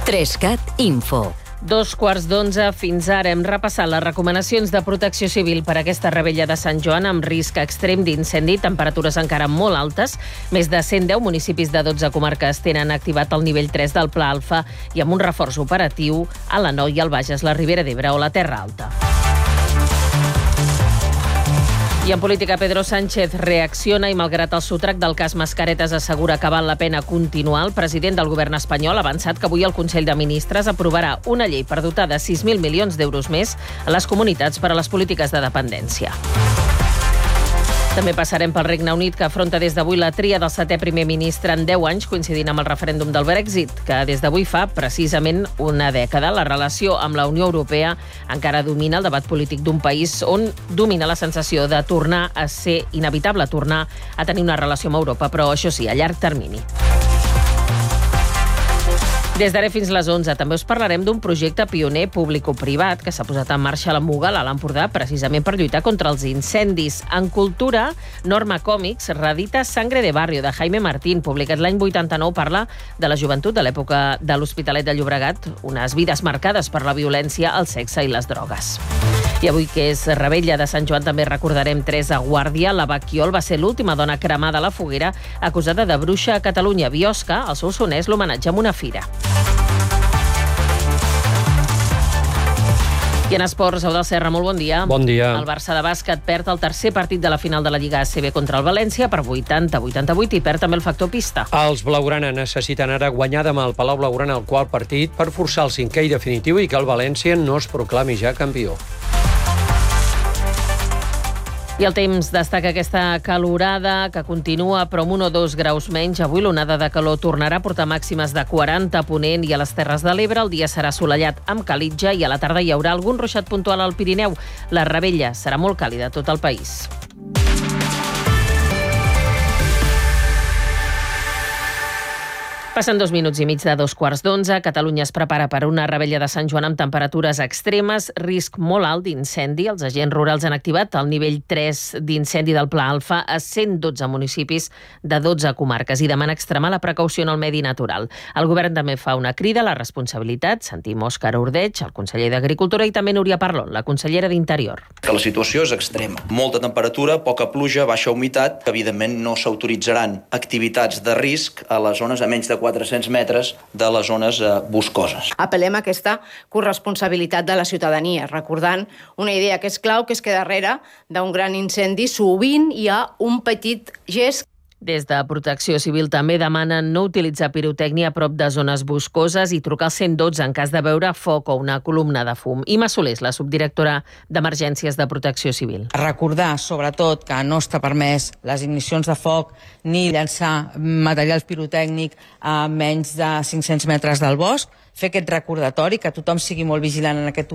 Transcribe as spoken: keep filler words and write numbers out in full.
Trescat Info. Dos quarts d'onze, fins ara hem repassat les recomanacions de protecció civil per a aquesta revetlla de Sant Joan amb risc extrem d'incendi, temperatures encara molt altes. Més de cent deu municipis de dotze comarques tenen activat el nivell tres del Pla Alfa i amb un reforç operatiu a l'Anoia, al Bages, la Ribera d'Ebre o la Terra Alta. I en política, Pedro Sánchez reacciona i, malgrat el sotrac del cas Mascaretes, assegura que val la pena continuar. El president del govern espanyol ha avançat que avui el Consell de Ministres aprovarà una llei per dotar de sis mil milions d'euros més a les comunitats per a les polítiques de dependència. També passarem pel Regne Unit, que afronta des d'avui la tria del setè primer ministre en deu anys, coincidint amb el referèndum del Brexit, que des d'avui fa precisament una dècada. La relació amb la Unió Europea encara domina el debat polític d'un país on domina la sensació de tornar a ser inevitable, tornar a tenir una relació amb Europa, però això sí, a llarg termini. Des d'ara fins les onze també us parlarem d'un projecte pioner público-privat que s'ha posat en marxa a la Muga, a l'Alt Empordà, precisament per lluitar contra els incendis. En cultura, Norma Còmics reedita Sangre de Barrio, de Jaime Martín, publicat l'any vuitanta-nou, parla de la joventut de l'època de l'Hospitalet de Llobregat, unes vides marcades per la violència, el sexe i les drogues. I avui, que és revetlla de Sant Joan, també recordarem Teresa Guàrdia. La Baquiol va ser l'última dona cremada a la foguera acusada de bruixa a Catalunya. Biosca, al Solsonès, l'homenatge amb una fira. I en esports, Eudald Serra, molt bon dia. Bon dia. El Barça de bàsquet perd el tercer partit de la final de la Lliga A C B contra el València per vuitanta a vuitanta-vuit i perd també el factor pista. Els blaugrana necessiten ara guanyar demà al Palau Blaugrana el quart partit per forçar el cinquè i definitiu i que el València no es proclami ja campió. I el temps destaca aquesta calorada que continua, però amb un o dos graus menys. Avui l'onada de calor tornarà a portar màximes de quaranta a Ponent i a les Terres de l'Ebre. El dia serà assolellat amb calitja i a la tarda hi haurà algun ruixat puntual al Pirineu. La revetlla serà molt càlida a tot el país. Passen dos minuts i mig de dos quarts d'onze. Catalunya es prepara per una revetlla de Sant Joan amb temperatures extremes, risc molt alt d'incendi. Els agents rurals han activat el nivell tres d'incendi del Pla Alfa a cent dotze municipis de dotze comarques i demana extremar la precaució en el medi natural. El govern també fa una crida a la responsabilitat. Sentim Òscar Ordeig, el conseller d'Agricultura, i també Núria Parlon, la consellera d'Interior. Que la situació és extrema. Molta temperatura, poca pluja, baixa humitat. Evidentment no s'autoritzaran activitats de risc a les zones a menys de quatre-cents metres de les zones eh, boscoses. Apel·lem a aquesta corresponsabilitat de la ciutadania, recordant una idea que és clau, que és que darrere d'un gran incendi sovint hi ha un petit gest. Des de Protecció Civil també demanen no utilitzar pirotècnia a prop de zones boscoses i trucar al cent dotze en cas de veure foc o una columna de fum. Imma Solés, la subdirectora d'Emergències de Protecció Civil. Recordar, sobretot, que no està permès les ignicions de foc ni llançar material pirotècnic a menys de cinc-cents metres del bosc, fer aquest recordatori, que tothom sigui molt vigilant en aquest